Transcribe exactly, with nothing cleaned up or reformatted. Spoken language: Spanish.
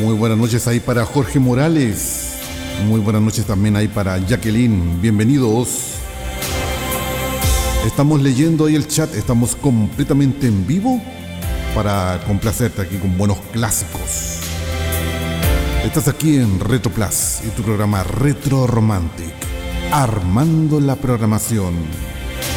Muy buenas noches ahí para Jorge Morales. Muy buenas noches también ahí para Jacqueline. Bienvenidos. Estamos leyendo ahí el chat. Estamos completamente en vivo para complacerte aquí con buenos clásicos. Estás aquí en Retro Plus y tu programa Retro Romantic, armando la programación.